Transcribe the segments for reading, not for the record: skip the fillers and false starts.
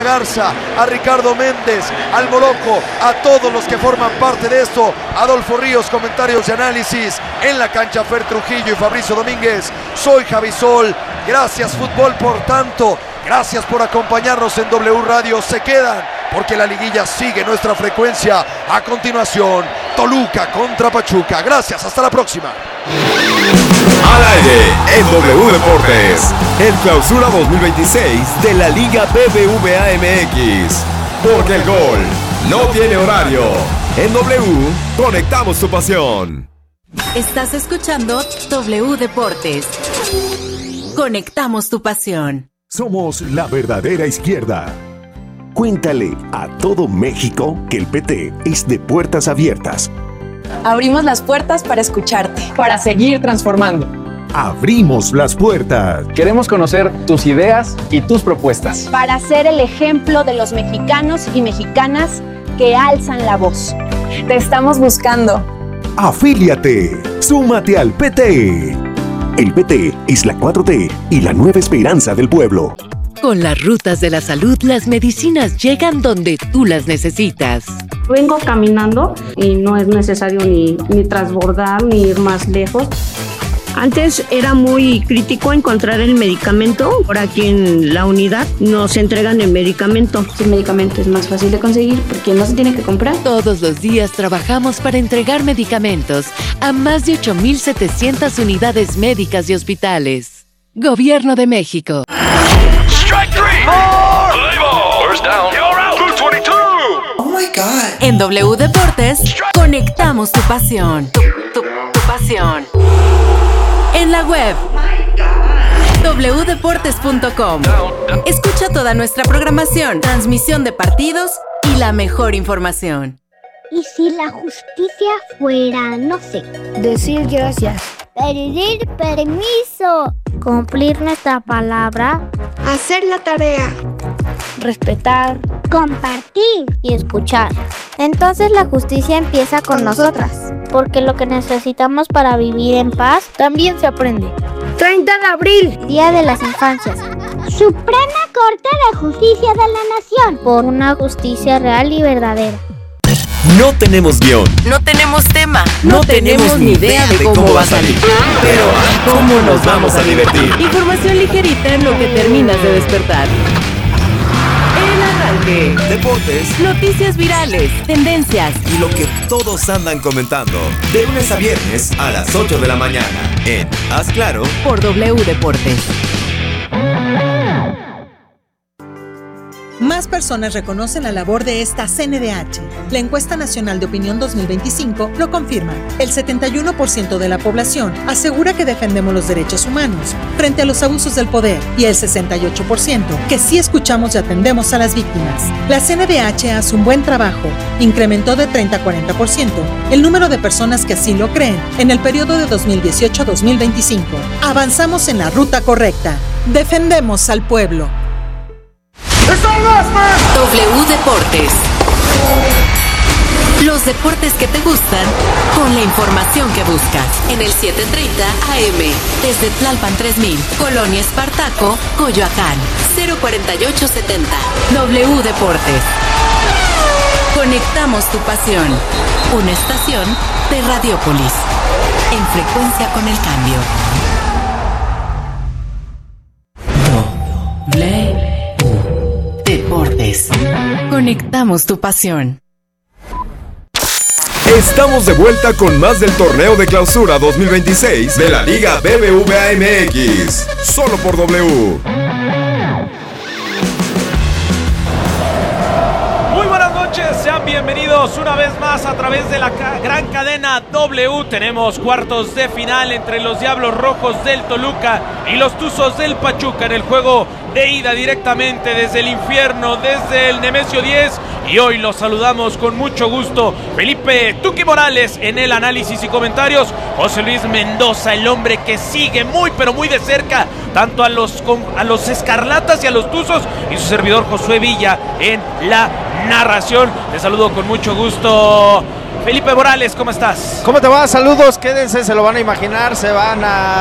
Garza, a Ricardo Méndez, al Moloco, a todos los que forman parte de esto. Adolfo Ríos, comentarios y análisis en la cancha. Fer Trujillo y Fabricio Domínguez. Soy Javi Sol. Gracias, fútbol, por tanto. Gracias por acompañarnos en W Radio. Se quedan porque la liguilla sigue nuestra frecuencia. A continuación, Toluca contra Pachuca. Gracias, hasta la próxima. Al aire en W Deportes, el Clausura 2026 de la Liga BBVA MX. Porque el gol no tiene horario. En W, conectamos tu pasión. Estás escuchando W Deportes. Conectamos tu pasión. Somos la verdadera izquierda. Cuéntale a todo México que el PT es de puertas abiertas. Abrimos las puertas para escucharte, para seguir transformando. Abrimos las puertas. Queremos conocer tus ideas y tus propuestas. Para ser el ejemplo de los mexicanos y mexicanas que alzan la voz. Te estamos buscando. Afíliate. Súmate al PT. El PT es la 4T y la nueva esperanza del pueblo. Con las rutas de la salud, las medicinas llegan donde tú las necesitas. Vengo caminando y no es necesario ni transbordar ni ir más lejos. Antes era muy crítico encontrar el medicamento. Ahora aquí en la unidad nos entregan el medicamento. El medicamento es más fácil de conseguir porque no se tiene que comprar. Todos los días trabajamos para entregar medicamentos a más de 8,700 unidades médicas y hospitales. Gobierno de México. Strike three. First down. You're out. 222. Oh my God. En W Deportes, conectamos tu pasión. Tu pasión. En la web wdeportes.com. Escucha toda nuestra programación, transmisión de partidos y la mejor información. ¿Y si la justicia fuera, no sé, decir gracias, pedir permiso, cumplir nuestra palabra, hacer la tarea, respetar, compartir y escuchar? Entonces la justicia empieza con nosotras, porque lo que necesitamos para vivir en paz también se aprende. 30 de abril, Día de las Infancias. Suprema Corte de Justicia de la Nación, por una justicia real y verdadera. No tenemos guión. No tenemos tema. No tenemos ni idea de cómo va a salir. Pero ¿cómo nos vamos a divertir? Información ligerita en lo que terminas de despertar. El arranque. Deportes. Noticias virales. Tendencias. Y lo que todos andan comentando. De lunes a viernes a las 8 de la mañana. En Haz Claro. Por W Deportes. Más personas reconocen la labor de esta CNDH. La Encuesta Nacional de Opinión 2025 lo confirma. El 71% de la población asegura que defendemos los derechos humanos frente a los abusos del poder y el 68% que sí escuchamos y atendemos a las víctimas. La CNDH hace un buen trabajo. Incrementó de 30 a 40% el número de personas que así lo creen en el periodo de 2018 a 2025. Avanzamos en la ruta correcta. Defendemos al pueblo. W Deportes. Los deportes que te gustan con la información que buscas. En el 730 AM. Desde Tlalpan 3000. Colonia Espartaco, Coyoacán. 04870. W Deportes. Conectamos tu pasión. Una estación de Radiópolis. En frecuencia con el cambio. Deportes. Conectamos tu pasión. Estamos de vuelta con más del torneo de clausura 2026 de la Liga BBVA MX. Solo por W. Muy buenas noches, sean bienvenidos una vez más a través de la gran cadena W. Tenemos cuartos de final entre los Diablos Rojos del Toluca y los Tuzos del Pachuca en el juego de ida directamente desde el infierno, desde el Nemesio 10. Y hoy los saludamos con mucho gusto. Felipe Tuki Morales en el análisis y comentarios. José Luis Mendoza, el hombre que sigue muy pero muy de cerca tanto a los Escarlatas y a los Tuzos. Y su servidor Josué Villa en la narración. Te saludo con mucho gusto. Felipe Morales, ¿cómo estás? ¿Cómo te va? Saludos, quédense, se lo van a imaginar, se van a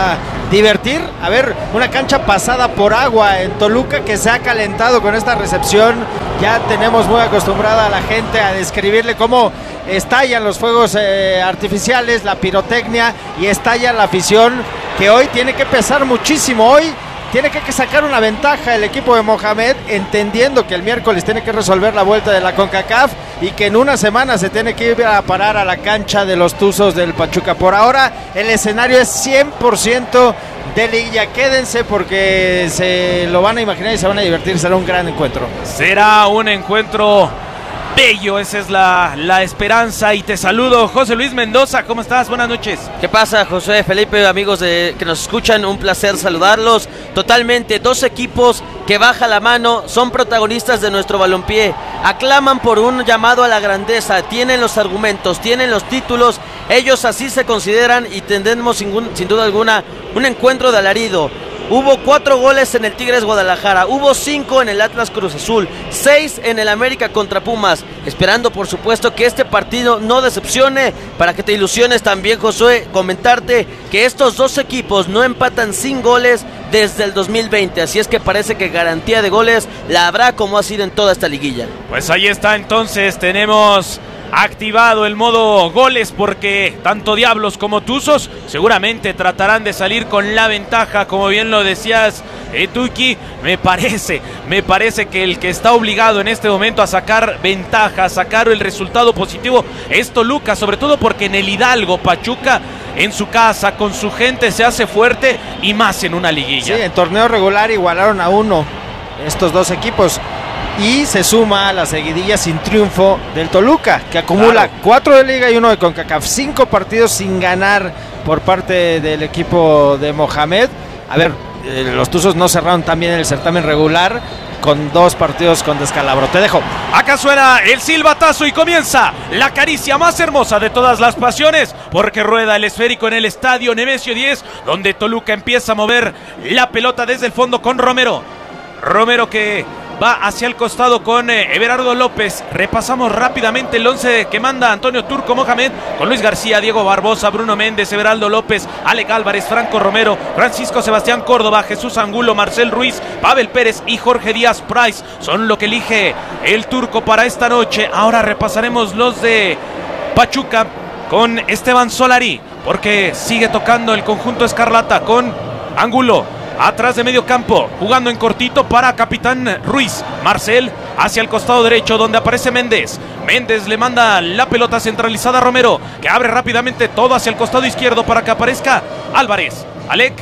divertir. A ver, una cancha pasada por agua en Toluca que se ha calentado con esta recepción. Ya tenemos muy acostumbrada a la gente a describirle cómo estallan los fuegos artificiales, la pirotecnia, y estalla la afición, que hoy tiene que pesar muchísimo. Hoy tiene que sacar una ventaja el equipo de Mohamed, entendiendo que el miércoles tiene que resolver la vuelta de la CONCACAF y que en una semana se tiene que ir a parar a la cancha de los Tuzos del Pachuca. Por ahora el escenario es 100% de liguilla. Quédense porque se lo van a imaginar y se van a divertir. Será un gran encuentro. Será un encuentro bello, esa es la esperanza. Y te saludo, José Luis Mendoza, ¿cómo estás? Buenas noches. ¿Qué pasa, José, Felipe, amigos que nos escuchan? Un placer saludarlos. Totalmente, dos equipos que baja la mano, son protagonistas de nuestro balompié, aclaman por un llamado a la grandeza, tienen los argumentos, tienen los títulos, ellos así se consideran y tendremos sin duda alguna un encuentro de alarido. Hubo 4 goles en el Tigres Guadalajara, hubo 5 en el Atlas Cruz Azul, 6 en el América contra Pumas, esperando por supuesto que este partido no decepcione. Para que te ilusiones también, Josué, comentarte que estos dos equipos no empatan sin goles desde el 2020, así es que parece que garantía de goles la habrá, como ha sido en toda esta liguilla. Pues ahí está, entonces tenemos activado el modo goles, porque tanto Diablos como Tuzos seguramente tratarán de salir con la ventaja, como bien lo decías, Tuki. Me parece que el que está obligado en este momento a sacar ventaja, a sacar el resultado positivo es Toluca, sobre todo porque en el Hidalgo Pachuca en su casa con su gente se hace fuerte, y más en una liguilla. Sí, en torneo regular igualaron a 1 estos dos equipos. Y se suma a la seguidilla sin triunfo del Toluca, que acumula 4 de Liga y 1 de CONCACAF. 5 partidos sin ganar por parte del equipo de Mohamed. A ver, los Tuzos no cerraron también el certamen regular, con 2 partidos con descalabro. Te dejo. Acá suena el silbatazo y comienza la caricia más hermosa de todas las pasiones, porque rueda el esférico en el estadio Nemesio 10, donde Toluca empieza a mover la pelota desde el fondo con Romero. Romero que va hacia el costado con Everardo López. Repasamos rápidamente el 11 que manda Antonio Turco Mohamed, con Luis García, Diego Barbosa, Bruno Méndez, Everardo López, Alec Álvarez, Franco Romero, Francisco Sebastián Córdoba, Jesús Angulo, Marcel Ruiz, Pavel Pérez y Jorge Díaz Price. Son lo que elige el Turco para esta noche. Ahora repasaremos los de Pachuca con Esteban Solari, porque sigue tocando el conjunto escarlata con Angulo atrás de medio campo, jugando en cortito para Capitán Ruiz. Marcel hacia el costado derecho, donde aparece Méndez. Méndez le manda la pelota centralizada a Romero, que abre rápidamente todo hacia el costado izquierdo para que aparezca Álvarez. Alec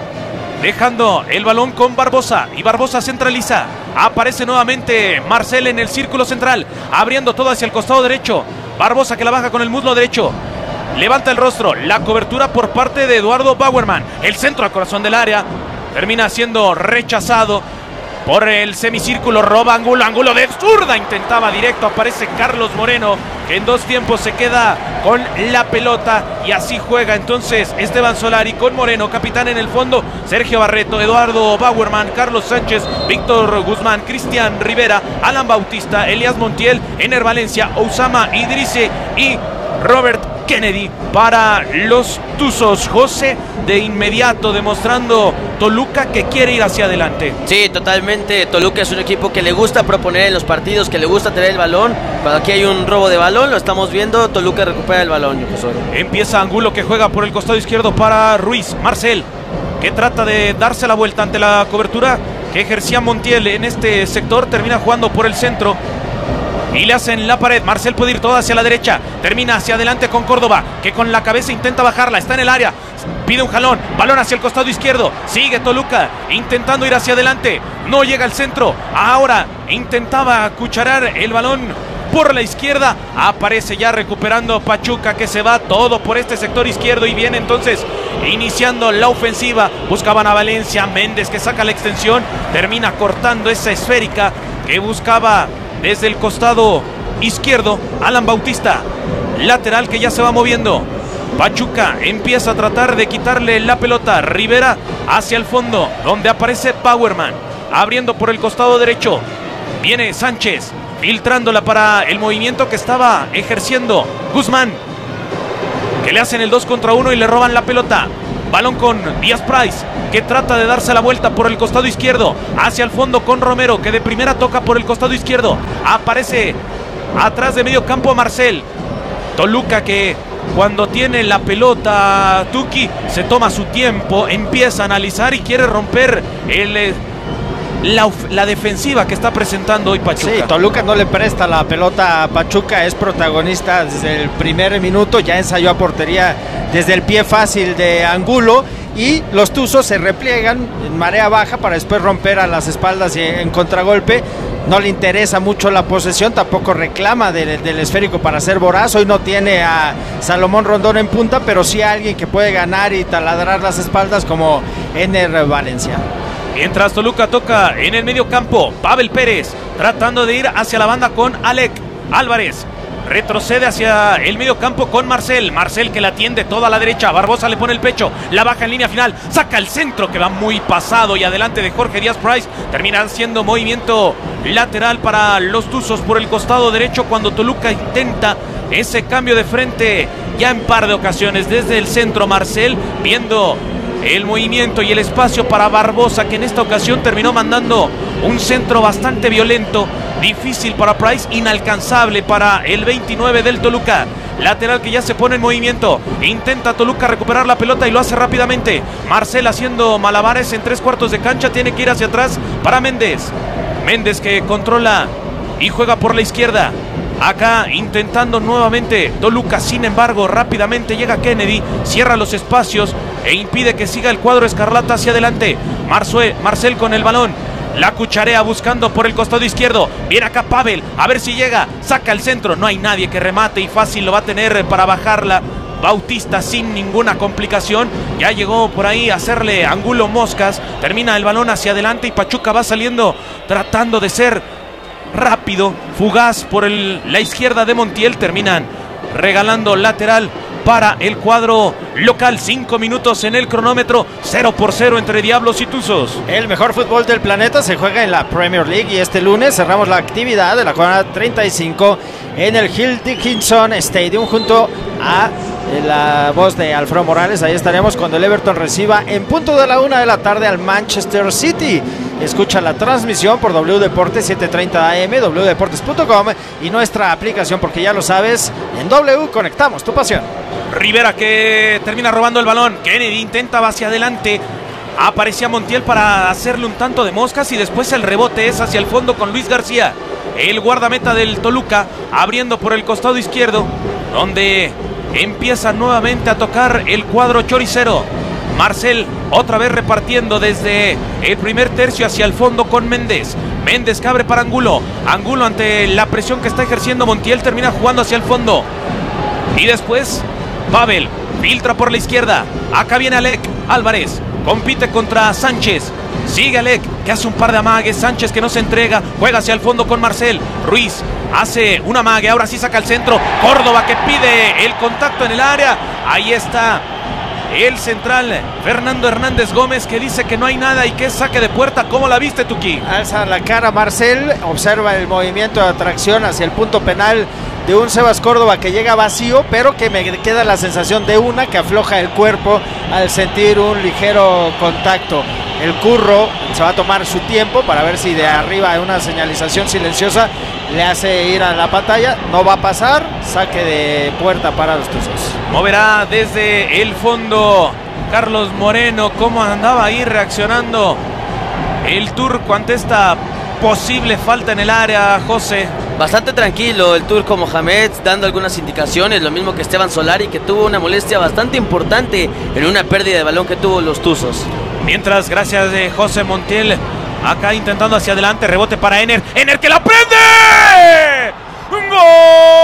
dejando el balón con Barbosa, y Barbosa centraliza. Aparece nuevamente Marcel en el círculo central, abriendo todo hacia el costado derecho. Barbosa que la baja con el muslo derecho. Levanta el rostro, la cobertura por parte de Eduardo Bauerman. El centro al corazón del área termina siendo rechazado por el semicírculo. Roba Angulo, Angulo de zurda, intentaba directo, aparece Carlos Moreno, que en 2 tiempos se queda con la pelota, y así juega entonces Esteban Solari con Moreno, capitán en el fondo, Sergio Barreto, Eduardo Bauerman, Carlos Sánchez, Víctor Guzmán, Cristian Rivera, Alan Bautista, Elías Montiel, Ener Valencia, Osama Idrisse y Robert Kennedy para los Tuzos. José, de inmediato demostrando Toluca que quiere ir hacia adelante. Sí, totalmente. Toluca es un equipo que le gusta proponer en los partidos, que le gusta tener el balón. Cuando aquí hay un robo de balón, lo estamos viendo, Toluca recupera el balón. Empieza Angulo, que juega por el costado izquierdo para Ruiz. Marcel, que trata de darse la vuelta ante la cobertura que ejercía Montiel en este sector, termina jugando por el centro y le hacen la pared. Marcel puede ir todo hacia la derecha, termina hacia adelante con Córdoba, que con la cabeza intenta bajarla, está en el área, pide un jalón, balón hacia el costado izquierdo, sigue Toluca intentando ir hacia adelante, no llega al centro. Ahora intentaba cucharar el balón por la izquierda, aparece ya recuperando Pachuca, que se va todo por este sector izquierdo y viene entonces iniciando la ofensiva. Buscaban a Valencia, Méndez que saca la extensión, termina cortando esa esférica que buscaba desde el costado izquierdo Alan Bautista, lateral que ya se va moviendo. Pachuca empieza a tratar de quitarle la pelota. Rivera hacia el fondo, donde aparece Bauerman, abriendo por el costado derecho. Viene Sánchez, filtrándola para el movimiento que estaba ejerciendo Guzmán, que le hacen el 2 contra 1 y le roban la pelota. Balón con Díaz Price, que trata de darse la vuelta por el costado izquierdo. Hacia el fondo con Romero, que de primera toca por el costado izquierdo. Aparece atrás de medio campo Marcel. Toluca, que cuando tiene la pelota, Tuki se toma su tiempo, empieza a analizar y quiere romper la defensiva que está presentando hoy Pachuca. Sí, Toluca no le presta la pelota a Pachuca, es protagonista desde el primer minuto, ya ensayó a portería desde el pie fácil de Angulo, y los Tuzos se repliegan en marea baja para después romper a las espaldas y en contragolpe. No le interesa mucho la posesión, tampoco reclama del esférico para ser voraz. Hoy no tiene a Salomón Rondón en punta, pero sí a alguien que puede ganar y taladrar las espaldas como Ener Valencia. Mientras Toluca toca en el medio campo, Pavel Pérez tratando de ir hacia la banda con Alec Álvarez. Retrocede hacia el medio campo con Marcel. Marcel, que la tiende toda a la derecha. Barbosa le pone el pecho, la baja en línea final, saca el centro que va muy pasado y adelante de Jorge Díaz Price. Termina haciendo movimiento lateral para los Tuzos por el costado derecho cuando Toluca intenta ese cambio de frente ya en par de ocasiones desde el centro. Marcel viendo el movimiento y el espacio para Barbosa, que en esta ocasión terminó mandando un centro bastante violento, difícil para Price, inalcanzable para el 29 del Toluca. Lateral que ya se pone en movimiento, intenta Toluca recuperar la pelota y lo hace rápidamente. Marcel haciendo malabares en 3/4 de cancha, tiene que ir hacia atrás para Méndez. Méndez, que controla y juega por la izquierda. Acá intentando nuevamente Toluca, sin embargo rápidamente llega Kennedy, cierra los espacios e impide que siga el cuadro escarlata hacia adelante. Marcel con el balón, la cucharea buscando por el costado izquierdo. Viene acá Pavel, a ver si llega, saca el centro, no hay nadie que remate y fácil lo va a tener para bajarla Bautista sin ninguna complicación. Ya llegó por ahí a hacerle Angulo moscas, termina el balón hacia adelante y Pachuca va saliendo tratando de ser rápido, fugaz por la izquierda de Montiel. Terminan regalando lateral para el cuadro local. 5 minutos en el cronómetro, 0-0 entre Diablos y Tuzos. El mejor fútbol del planeta se juega en la Premier League y este lunes cerramos la actividad de la jornada 35 en el Hill Dickinson Stadium junto a la voz de Alfredo Morales. Ahí estaremos cuando el Everton reciba en punto de la 1 de la tarde al Manchester City. Escucha la transmisión por W Deportes 730 AM, wdeportes.com y nuestra aplicación, porque ya lo sabes, en W conectamos tu pasión. Rivera, que termina robando el balón. Kennedy intenta hacia adelante. Aparecía Montiel para hacerle un tanto de moscas y después el rebote es hacia el fondo con Luis García, el guardameta del Toluca, abriendo por el costado izquierdo, donde empieza nuevamente a tocar el cuadro choricero. Marcel otra vez repartiendo desde el primer tercio hacia el fondo con Méndez. Méndez que abre para Angulo. Angulo, ante la presión que está ejerciendo Montiel, termina jugando hacia el fondo. Y después Pavel filtra por la izquierda. Acá viene Alec Álvarez. Compite contra Sánchez. Sigue Alec, que hace un par de amagues. Sánchez, que no se entrega, juega hacia el fondo con Marcel. Ruiz hace un amague, ahora sí saca el centro. Córdoba, que pide el contacto en el área. Ahí está el central Fernando Hernández Gómez, que dice que no hay nada y que es saque de puerta. ¿Cómo la viste, Tuki? Alza la cara Marcel, observa el movimiento de atracción hacia el punto penal de un Sebas Córdoba que llega vacío, pero que me queda la sensación de una que afloja el cuerpo al sentir un ligero contacto. El Curro se va a tomar su tiempo para ver si de arriba hay una señalización silenciosa, le hace ir a la pantalla, no va a pasar, saque de puerta para los Tuzos. Moverá desde el fondo Carlos Moreno. ¿Cómo andaba ahí reaccionando el turco ante esta posible falta en el área, José? Bastante tranquilo el turco Mohamed, dando algunas indicaciones, lo mismo que Esteban Solari, que tuvo una molestia bastante importante en una pérdida de balón que tuvo los Tuzos. Mientras, gracias de José Montiel, acá intentando hacia adelante, rebote para Ener, que la prende. ¡Gol!